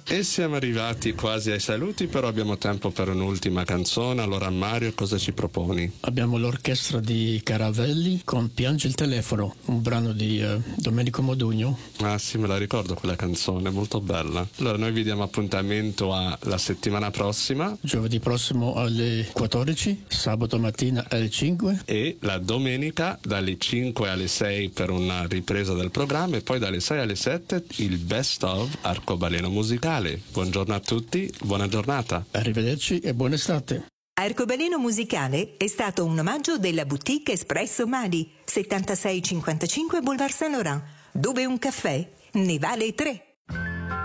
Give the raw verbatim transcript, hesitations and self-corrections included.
E siamo arrivati quasi ai saluti, però abbiamo tempo per un'ultima canzone. Allora Mario, cosa ci proponi? Abbiamo l'orchestra di Caravelli con Piange il telefono, un brano di uh, Domenico Modugno. Ah sì, me la ricordo quella canzone, molto bella. Allora noi vi diamo appuntamento alla settimana prossima. Giovedì prossimo alle quattordici, sabato mattina alle cinque. E la domenica dalle cinque alle sei per una ripresa del programma e poi dalle sei alle sette il Best of Arcobaleno Musicale. Buongiorno a tutti, buona giornata. Arrivederci e buona estate. Arcobaleno Musicale è stato un omaggio della boutique Espresso Mali, settantasei cinquantacinque Boulevard Saint Laurent, dove un caffè ne vale tre.